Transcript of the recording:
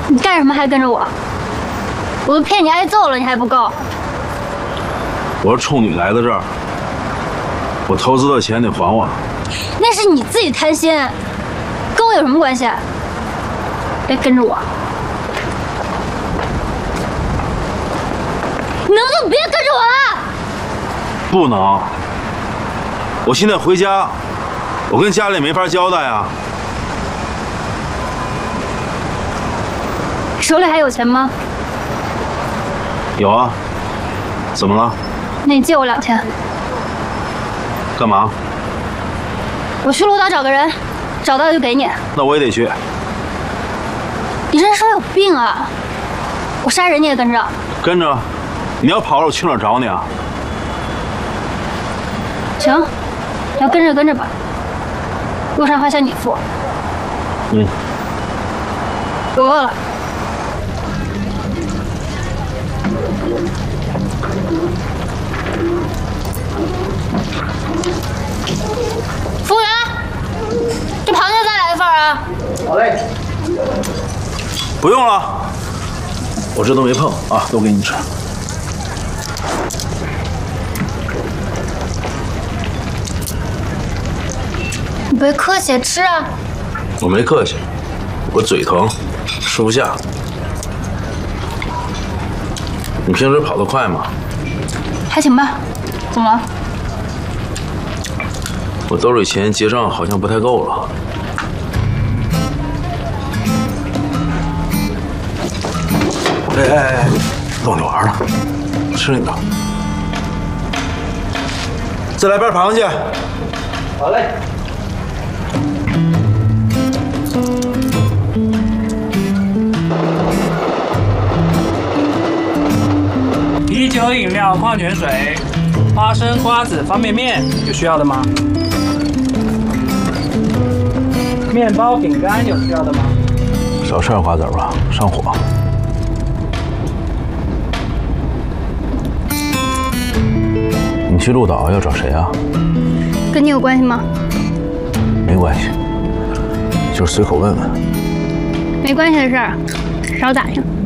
你干什么还跟着我？我都骗你挨揍了，你还不够？ 我是冲你来的这儿，我投资的钱得还我。 那是你自己贪心，跟我有什么关系？别跟着我！能不能别跟着我了？ 不能，我现在回家，我跟家里没法交代啊。 手里还有钱吗？ 有啊，怎么了？ 那你借我2千。 干嘛？ 我去鹭岛找个人，找到就给你。 那我也得去。 你这说有病啊！我杀人你也跟着？ 跟着，你要跑了我去哪儿找你啊？ 行，你要跟着跟着吧，路上花销你付。 嗯。 我饿了。服务员，这螃蟹再来一份啊！ 好嘞。 不用了，我这都没碰啊，都给你吃。 你别客气，吃啊！ 我没客气，我嘴疼，吃不下。你平时跑得快吗？ 还行吧。怎么了？ 我兜里钱结账好像不太够了。哎，逗你玩呢，吃你的。再来盘螃蟹。 好嘞。啤酒、饮料、矿泉水、花生、瓜子、方便面，有需要的吗？面包、饼干有需要的吗？ 少吃点瓜子吧，上火。你去鹭岛要找谁啊？ 跟你有关系吗？ 没关系，就是随口问问。 没关系的事儿，少打听。